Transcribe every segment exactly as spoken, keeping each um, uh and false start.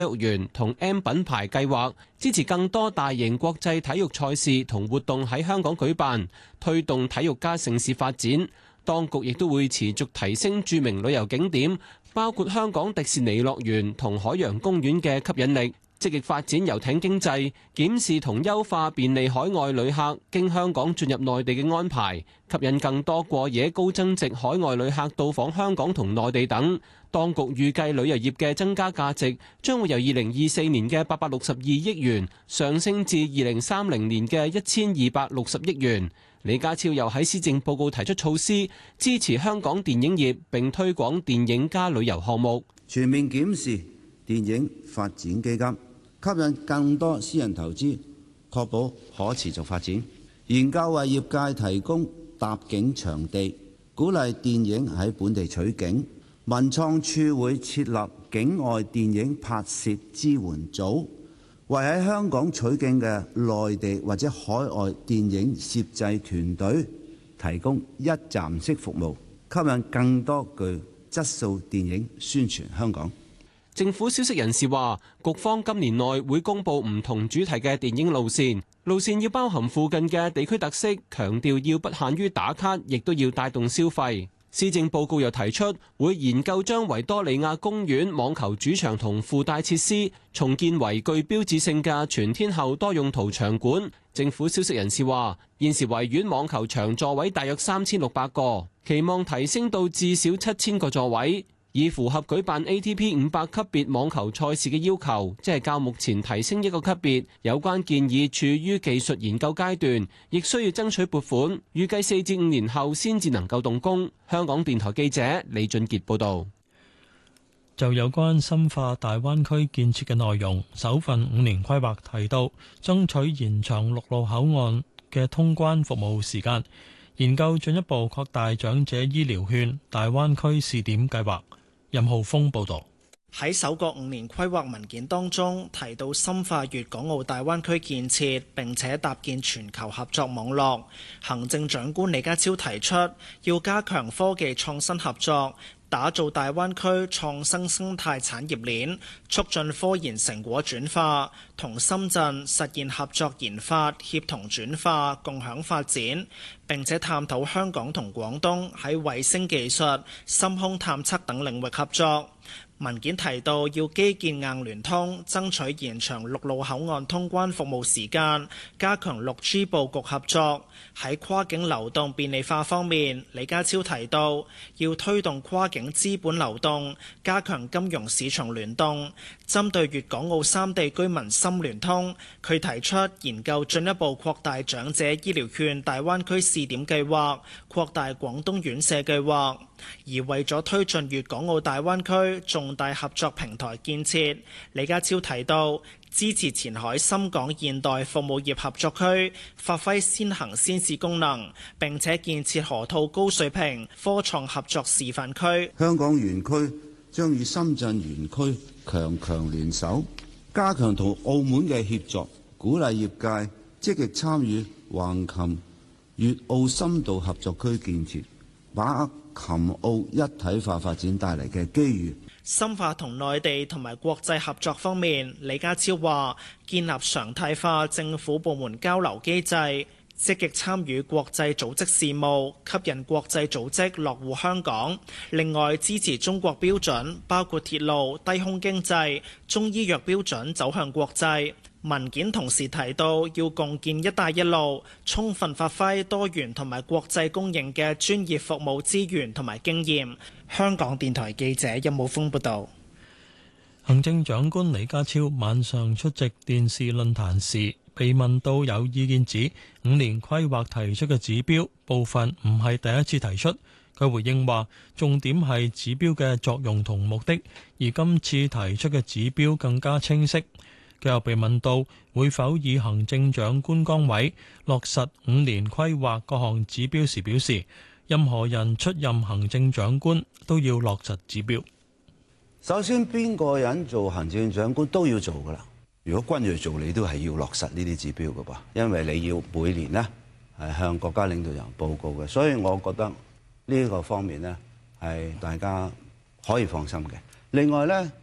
育園同 M 品牌計劃，支持更多大型國際體育賽事同活動喺香港舉辦，推動體育加城市發展。當局亦都會持續提升著名旅遊景點，包括香港迪士尼樂園同海洋公園嘅吸引力，積極發展遊艇經濟，檢視同優化便利海外旅客經香港進入內地嘅安排，吸引更多過夜高增值海外旅客到訪香港同內地等。當局預計旅遊業嘅增加價值將會由二零二四年嘅八百六十二億元上升至二零三零年嘅一千二百六十億元。李家超又喺施政報告提出措施，支持香港電影業並推廣電影加旅遊項目， 全面檢視電影發展基金，吸引更多私人投資，確保可持續發展。研究為業界提供搭景場地，鼓勵電影喺本地取景。文創處會設立境外電影拍攝支援組，為喺香港取景嘅內地或者海外電影攝製團隊提供一站式服務，吸引更多具質素電影宣傳香港。 政府消息人士話，局方今年內會公布唔同主題嘅電影路線，路線要包含附近嘅地區特色，強調要不限於打卡，亦都要帶動消費。施政報告又提出，會研究將維多利亞公園網球主場同附帶設施重建為具標誌性嘅全天候多用途場館。政府消息人士話，現時維園網球場座位大約三千六百個，期望提升到至少七千個座位，以符合舉辦 A T P 五百級別網球賽事嘅要求，即係較目前提升一個級別。有關建議處於技術研究階段，亦需要爭取撥款，預計四至五年後先至能夠動工。香港電台記者李俊傑報導。 就有關深化大灣區建設嘅內容，首份五年規劃提到，爭取延長陸路口岸嘅通關服務時間，研究進一步擴大長者醫療券大灣區試點計劃。任浩峰報道。 喺首個五年規劃文件當中提到深化粵港澳大灣區建設，並且搭建全球合作網絡。行政長官李家超提出要加強科技創新合作，打造大灣區創新生態產業鏈，促進科研成果轉化，同深圳實現合作研發、協同轉化、共享發展。並且探討香港同廣東喺衛星技術、深空探測等領域合作。文件提到要基建硬聯通，爭取延長陸路口岸通關服務時間，加強六 G 佈局合作。喺跨境流動便利化方面，李家超提到要推動跨境資本流動，加強金融市場聯動。針對粵港澳三地居民深聯通，佢提出研究進一步擴大長者醫療券大灣區試點計劃，擴大廣東院舍計劃。而為咗推進粵港澳大灣區重大合作平台建設，李家超提到支持前海深港現代服務業合作區發揮先行先試功能，並且建設河套高水平科創合作示範區。 香港園區將與深圳園區強強聯手，加強同澳門嘅協作，鼓勵業界積極參與橫琴粵澳深度合作區建設，把握琴澳一體化發展帶嚟嘅機遇。 深化同內地同埋國際合作方面，李家超話建立常態化政府部門交流機制，積極參與國際組織事務，吸引國際組織落戶香港。另外，支持中國標準，包括鐵路、低空經濟、中醫藥標準走向國際。文件同時提到要共建一帶一路，充分發揮多元同埋國際公認嘅專業服務資源同埋經驗。香港電台記者任武峰報道。 行政長官李家超晚上出席電視論壇時，被問到有意見指五年規劃提出嘅指標部分唔係第一次提出，佢回應話重點係指標嘅作用同目的，而今次提出嘅指標更加清晰。佢又被問到會否以行政長官崗位落實五年規劃各項指標時，表示任何人出任行政長官都要落實指標。 首先，邊個人做行政長官都要做㗎喇。如果君鋭做，你都係要落實呢啲指標㗎噃，因為你要每年呢係向國家領導人報告嘅，所以我覺得呢個方面呢係大家可以放心嘅。另外呢，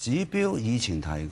指標以前提